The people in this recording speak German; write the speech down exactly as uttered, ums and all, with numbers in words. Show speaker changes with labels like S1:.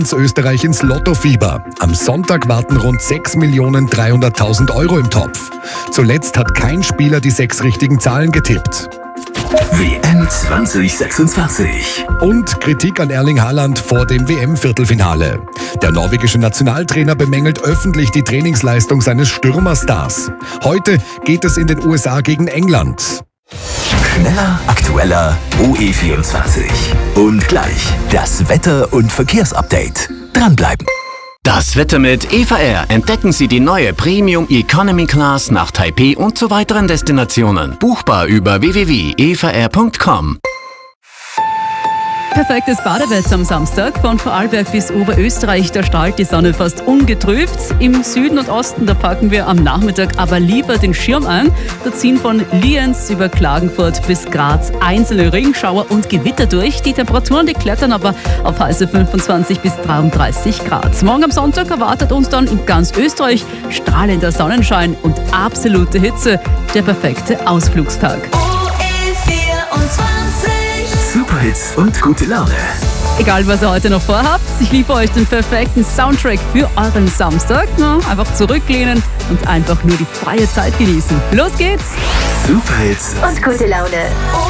S1: Österreich ins Lottofieber. Am Sonntag warten rund sechs Millionen dreihunderttausend Euro im Topf. Zuletzt hat kein Spieler die sechs richtigen Zahlen getippt.
S2: W M zwanzig sechsundzwanzig.
S1: Und Kritik an Erling Haaland vor dem W M-Viertelfinale. Der norwegische Nationaltrainer bemängelt öffentlich die Trainingsleistung seines Stürmerstars. Heute geht es in den U S A gegen England.
S2: Schneller, aktueller, O E vierundzwanzig. Und gleich das Wetter- und Verkehrsupdate. Dranbleiben.
S3: Das Wetter mit E V R. Entdecken Sie die neue Premium Economy Class nach Taipei und zu weiteren Destinationen. Buchbar über w w w punkt e v r punkt com.
S4: Perfektes Badewetter am Samstag. Von Vorarlberg bis Oberösterreich, da strahlt die Sonne fast ungetrübt. Im Süden und Osten, da packen wir am Nachmittag aber lieber den Schirm ein. Da ziehen von Lienz über Klagenfurt bis Graz einzelne Regenschauer und Gewitter durch. Die Temperaturen, die klettern aber auf heiße fünfundzwanzig bis dreiunddreißig Grad. Morgen am Sonntag erwartet uns dann in ganz Österreich strahlender Sonnenschein und absolute Hitze. Der perfekte Ausflugstag.
S2: Superhits und gute Laune.
S4: Egal, was ihr heute noch vorhabt, ich liefere euch den perfekten Soundtrack für euren Samstag. Na, einfach zurücklehnen und einfach nur die freie Zeit genießen. Los geht's!
S2: Superhits
S5: und gute Laune.